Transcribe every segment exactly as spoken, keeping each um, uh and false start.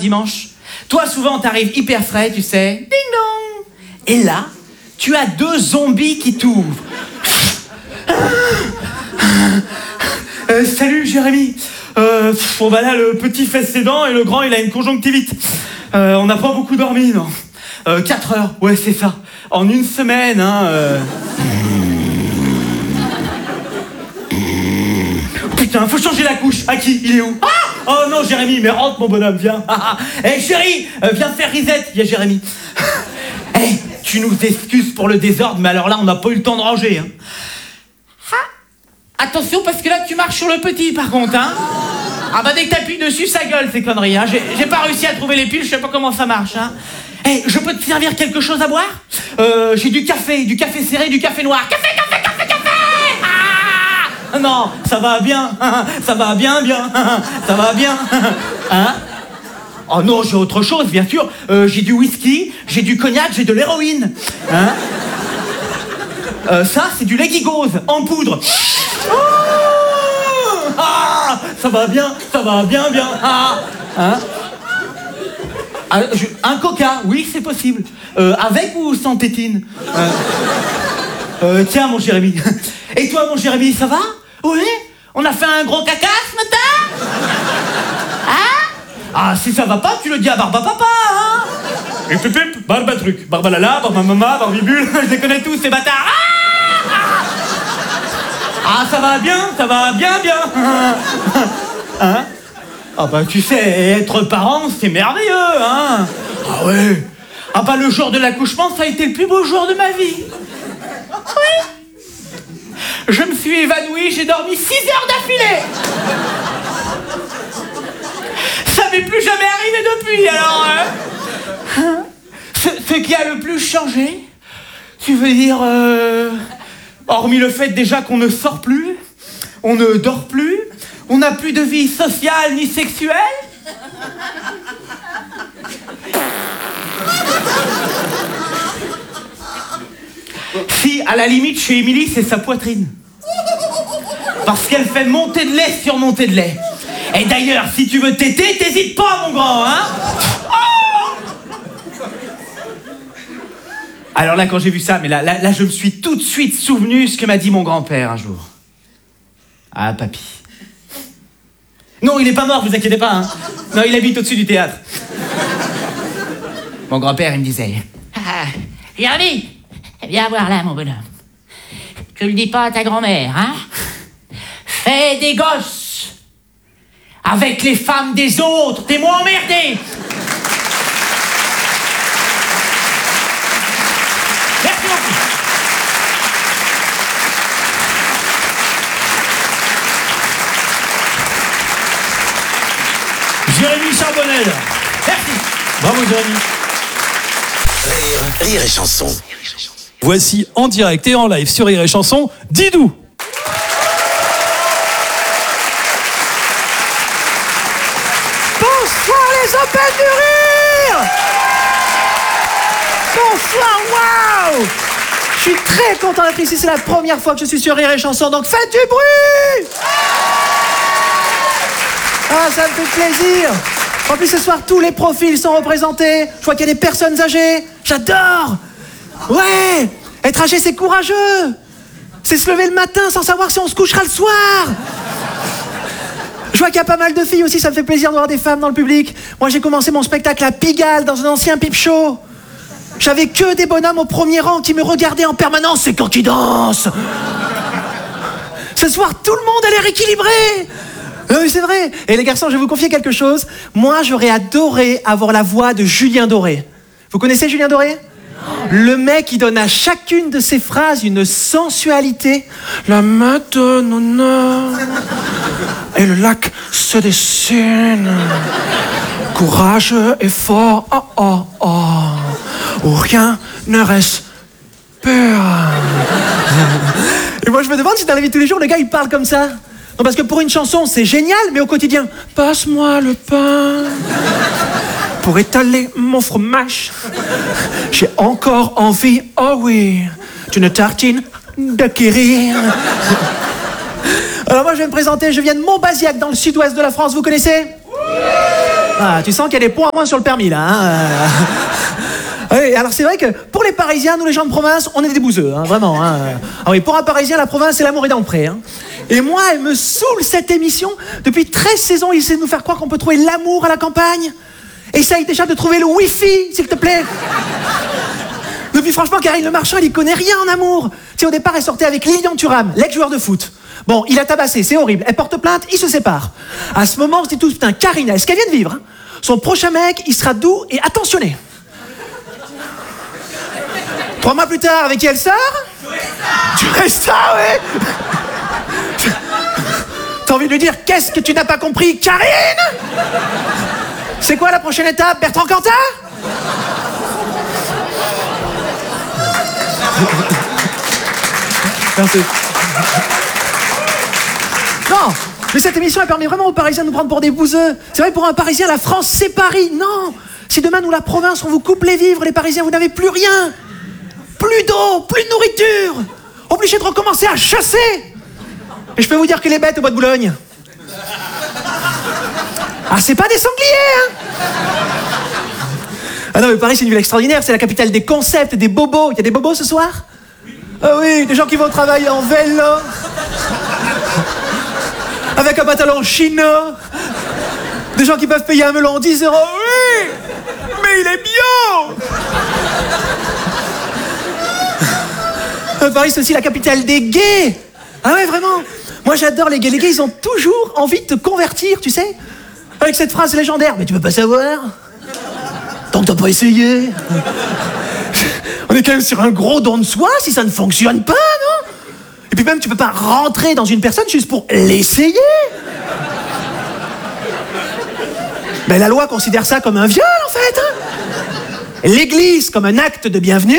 dimanche. Toi, souvent, t'arrives hyper frais, tu sais. Ding dong. Et là, tu as deux zombies qui t'ouvrent. Euh, salut, Jérémy. Euh, bon, bah là, le petit fait ses dents et le grand, il a une conjonctivite. Euh, on n'a pas beaucoup dormi, non. Euh, quatre heures, ouais, c'est ça. En une semaine, hein. Euh... Putain, faut changer la couche. À qui? Il est où? Ah! Oh non, Jérémy, mais rentre, mon bonhomme, viens. Hé, hey, chérie, euh, viens faire reset. Il y a Jérémy. Hé, hey, tu nous excuses pour le désordre, mais alors là, on n'a pas eu le temps de ranger. Hein. Ah. Attention, parce que là, tu marches sur le petit, par contre, hein. Ah bah, dès que t'appuies dessus, ça gueule, ces conneries, hein. J'ai, j'ai pas réussi à trouver les piles, je sais pas comment ça marche, hein. Hé, hey, je peux te servir quelque chose à boire? Euh, j'ai du café, du café serré, du café noir. Café, café, café, café! Ah! Non, ça va bien, ça va bien, bien, ça va bien, hein? Oh non, j'ai autre chose, bien sûr. Euh, j'ai du whisky, j'ai du cognac, j'ai de l'héroïne, hein? Euh, ça, c'est du Leggy-Gauze, en poudre. Oh! Ah! Ça va bien, ça va bien, bien, ah! Hein? Ah, je, un coca, oui, c'est possible. Euh, avec ou sans tétine? euh, euh, Tiens, mon Jérémy. Et toi, mon Jérémy, ça va? Oui? On a fait un gros caca ce matin? Hein? Ah, si ça va pas, tu le dis à Barba Papa, hein? Et pip pip, Barba truc, Barba Lala, Barba Mama, Barbibule, je les connais tous, ces bâtards. Ah, ah, ça va bien, ça va bien, bien. Hein? Ah bah tu sais, être parent, c'est merveilleux, hein? Ah ouais. Ah bah le jour de l'accouchement, ça a été le plus beau jour de ma vie. Oui. Je me suis évanouie, j'ai dormi six heures d'affilée. Ça m'est plus jamais arrivé depuis, alors... Hein? Ce, ce qui a le plus changé, tu veux dire... Euh, hormis le fait déjà qu'on ne sort plus, on ne dort plus, on n'a plus de vie sociale ni sexuelle. Si, à la limite, chez Émilie, c'est sa poitrine. Parce qu'elle fait montée de lait sur montée de lait. Et d'ailleurs, si tu veux téter, t'hésites pas, mon grand, hein? Oh! Alors là, quand j'ai vu ça, mais là, là, là, je me suis tout de suite souvenu ce que m'a dit mon grand-père un jour. Ah, papy. Non, il est pas mort, vous inquiétez pas, hein. Non, il habite au-dessus du théâtre. Mon grand-père, il me disait... Ah, Jérémy, viens voir là, mon bonhomme. Tu le dis pas à ta grand-mère, hein? Fais des gosses avec les femmes des autres, t'es moins emmerdé. Merci beaucoup. Jérémy Charbonnel. Merci. Bravo, Jérémy. Rire, Rire et Chanson. Voici en direct et en live sur Rire et Chanson, Didou. Bonsoir les Open du Rire. Bonsoir, waouh. Je suis très content d'être ici, c'est la première fois que je suis sur Rire et Chanson, donc faites du bruit. Ah, ça me fait plaisir. En plus, ce soir, tous les profils sont représentés. Je vois qu'il y a des personnes âgées. J'adore. Ouais. Être âgé, c'est courageux. C'est se lever le matin sans savoir si on se couchera le soir. Je vois qu'il y a pas mal de filles aussi, ça me fait plaisir de voir des femmes dans le public. Moi, j'ai commencé mon spectacle à Pigalle, dans un ancien pipe show. J'avais que des bonhommes au premier rang qui me regardaient en permanence. C'est quand qu'ils dansent. Ce soir, tout le monde a l'air équilibré. Oui, c'est vrai. Et les garçons, je vais vous confier quelque chose. Moi, j'aurais adoré avoir la voix de Julien Doré. Vous connaissez Julien Doré ? Le mec, il donne à chacune de ses phrases une sensualité. La Madonna et le lac se dessine. Courageux et fort, oh oh oh, où rien ne reste pur. Et moi, je me demande si dans la vie de tous les jours, le gars, il parle comme ça. Non, parce que pour une chanson, c'est génial, mais au quotidien, passe-moi le pain pour étaler mon fromage. J'ai encore envie, oh oui, d'une tartine de Kiri. Alors moi, je vais me présenter, je viens de Montbazillac, dans le sud-ouest de la France, vous connaissez ? Ah, tu sens qu'il y a des points en moins sur le permis, là. Hein. Oui, alors c'est vrai que pour les Parisiens, nous les gens de province, on est des bouseux, hein, vraiment. Hein. Ah oui, pour un Parisien, la province, c'est l'amour est dans le pré. Hein. Et moi, elle me saoule cette émission. Depuis treize saisons, ils essaient de nous faire croire qu'on peut trouver l'amour à la campagne. Essaye déjà de trouver le Wi-Fi, s'il te plaît. Depuis franchement, Karine Le Marchand, il y connaît rien en amour. Tu sais, au départ, elle sortait avec Lilian Thuram, l'ex-joueur de foot. Bon, il a tabassé, c'est horrible. Elle porte plainte, ils se séparent. À ce moment, on se dit tous, putain, Karine, est-ce qu'elle vient de vivre hein. Son prochain mec, il sera doux et attentionné. Trois mois plus tard, avec qui elle sort? Tu restes ça, ouais. T'as envie de lui dire, qu'est-ce que tu n'as pas compris, Karine? C'est quoi la prochaine étape, Bertrand Cantat? Merci. Non, mais cette émission, elle permet vraiment aux Parisiens de nous prendre pour des bouseux. C'est vrai, pour un Parisien, la France, c'est Paris. Non, si demain, nous, la province, on vous coupe les vivres, les Parisiens, vous n'avez plus rien. Plus d'eau, plus de nourriture. Obligés de recommencer à chasser. Et je peux vous dire que les bêtes au bois de Boulogne... Ah, c'est pas des sangliers, hein. Ah non, mais Paris, c'est une ville extraordinaire. C'est la capitale des concepts, des bobos. Il y a des bobos ce soir? Ah oui, des gens qui vont travailler en vélo. Avec un pantalon chino. Des gens qui peuvent payer un melon dix euros. Oui, mais il est bio. Paris, c'est aussi la capitale des gays. Ah ouais, vraiment. Moi, j'adore les gays. Les gays, ils ont toujours envie de te convertir, tu sais. Avec cette phrase légendaire. Mais tu peux pas savoir. Tant que t'as pas essayé. On est quand même sur un gros don de soi si ça ne fonctionne pas, non? Et puis même, tu peux pas rentrer dans une personne juste pour l'essayer. Ben, la loi considère ça comme un viol, en fait. Hein. L'Église comme un acte de bienvenue.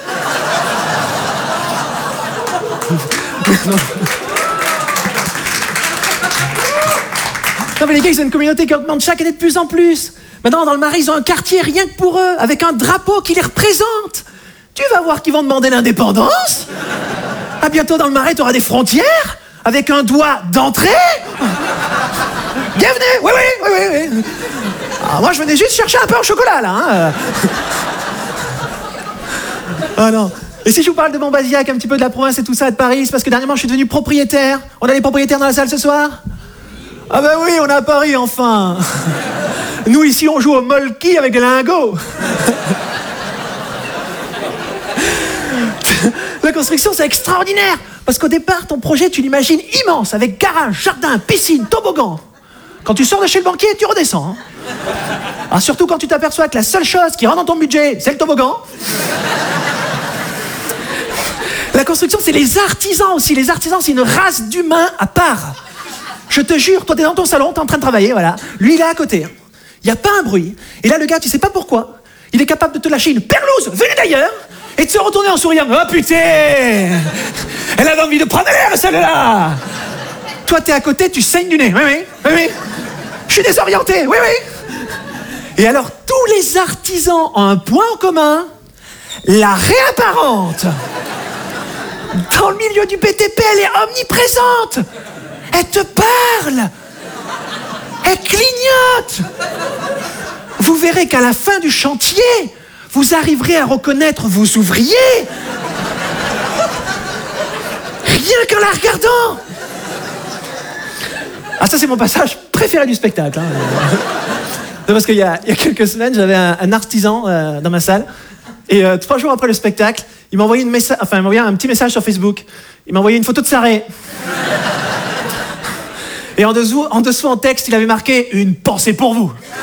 Non mais les gars, ils ont une communauté qui augmente chaque année de plus en plus. Maintenant, dans le Marais, ils ont un quartier rien que pour eux, avec un drapeau qui les représente. Tu vas voir qu'ils vont demander l'indépendance. À bientôt dans le Marais, tu auras des frontières, avec un doigt d'entrée. Bienvenue. Oui, oui, oui, oui, oui. Ah, moi, je venais juste chercher un peu au chocolat, là. Hein. Ah non. Et si je vous parle de Montbazillac, un petit peu de la province et tout ça, de Paris, c'est parce que dernièrement, je suis devenu propriétaire. On a des propriétaires dans la salle ce soir? Ah ben oui, on est à Paris, enfin. Nous, ici, on joue au molki avec des lingots. La construction, c'est extraordinaire. Parce qu'au départ, ton projet, tu l'imagines immense, avec garage, jardin, piscine, toboggan. Quand tu sors de chez le banquier, tu redescends. Hein. Alors, surtout quand tu t'aperçois que la seule chose qui rentre dans ton budget, c'est le toboggan. La construction, c'est les artisans aussi. Les artisans, c'est une race d'humains à part. Je te jure, toi, t'es dans ton salon, t'es en train de travailler, voilà. Lui, il est à côté. Il n'y a pas un bruit. Et là, le gars, tu sais pas pourquoi, il est capable de te lâcher une perlouse venue d'ailleurs et de se retourner en souriant. Oh putain, elle avait envie de prendre l'air, celle-là. Toi, t'es à côté, tu saignes du nez. Oui, oui, oui, oui. Je suis désorienté, oui, oui. Et alors, tous les artisans ont un point en commun, la réapparente. Dans le milieu du B T P, elle est omniprésente. Elle te parle. Elle clignote. Vous verrez qu'à la fin du chantier, vous arriverez à reconnaître vos ouvriers. Rien qu'en la regardant. Ah, ça, c'est mon passage préféré du spectacle. Hein. Parce qu'il y a, il y a quelques semaines, j'avais un, un artisan euh, dans ma salle. Et euh, trois jours après le spectacle, il m'a envoyé, une messa- enfin, il m'a envoyé un petit message sur Facebook. Il m'a envoyé une photo de sa raie. Et en dessous, en dessous, en texte, il avait marqué « Une pensée pour vous ».